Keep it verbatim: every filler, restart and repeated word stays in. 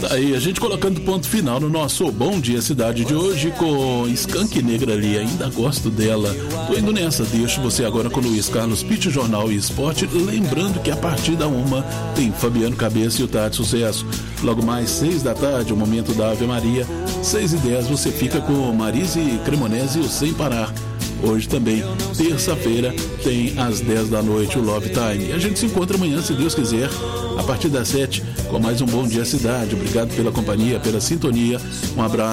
Tá aí, a gente colocando ponto final no nosso Bom Dia Cidade de hoje com Skank Negra ali, ainda gosto dela. Tô indo nessa, deixo você agora com Luiz Carlos Pitt, Jornal e Esporte. Lembrando que a partir da uma tem Fabiano Cabeça e o Tade Sucesso. Logo mais seis da tarde, o momento da Ave Maria. Seis e dez você fica com Marise Cremonese e o Sem Parar. Hoje também, terça-feira, tem às dez da noite o Love Time. E a gente se encontra amanhã, se Deus quiser, a partir das sete, com mais um Bom Dia Cidade. Obrigado pela companhia, pela sintonia. Um abraço.